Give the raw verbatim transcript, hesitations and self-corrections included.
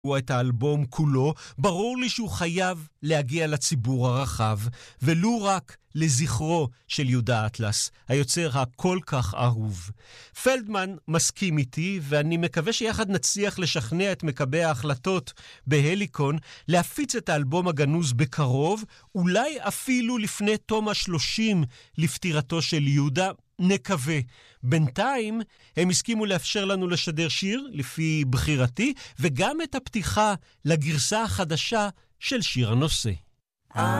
את האלבום כולו, ברור לי שהוא חייב להגיע לציבור הרחב, ולו רק לזכרו של יהודה אטלס, היוצר הכל כך אהוב. פלדמן מסכים איתי, ואני מקווה שיחד נצליח לשכנע את מקבלי ההחלטות בהליקון, להפיץ את האלבום הגנוז בקרוב, אולי אפילו לפני תום השלושים לפטירתו של יהודה, נקווה. בינתיים הם הסכימו לאפשר לנו לשדר שיר לפי בחירתי, וגם את הפתיחה לגרסה החדשה של שיר הנושא.